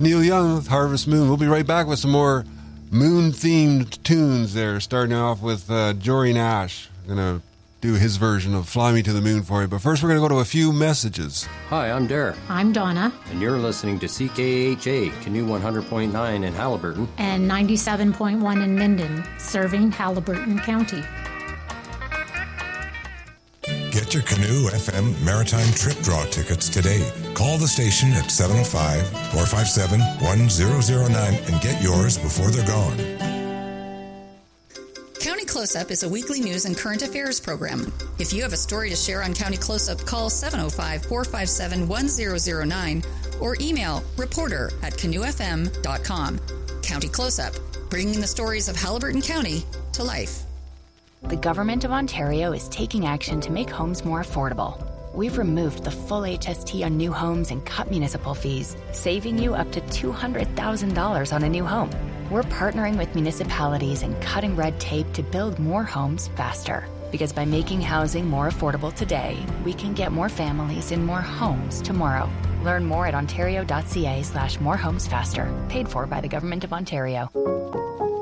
Neil Young with Harvest Moon. We'll be right back with some more moon-themed tunes there, starting off with Jory Nash. Going to do his version of Fly Me to the Moon for you. But first, we're going to go to a few messages. Hi, I'm Derek. I'm Donna. And you're listening to CKHA, Canoe 100.9 in Haliburton. And 97.1 in Minden, serving Haliburton County. Get your Canoe FM Maritime Trip Draw tickets today. Call the station at 705-457-1009 and get yours before they're gone. County Close-Up is a weekly news and current affairs program. If you have a story to share on County Close-Up, call 705-457-1009 or email reporter@canoefm.com. County Close-Up, bringing the stories of Haliburton County to life. The Government of Ontario is taking action to make homes more affordable. We've removed the full HST on new homes and cut municipal fees, saving you up to $200,000 on a new home. We're partnering with municipalities and cutting red tape to build more homes faster. Because by making housing more affordable today, we can get more families in more homes tomorrow. Learn more at ontario.ca/morehomesfaster. Paid for by the Government of Ontario.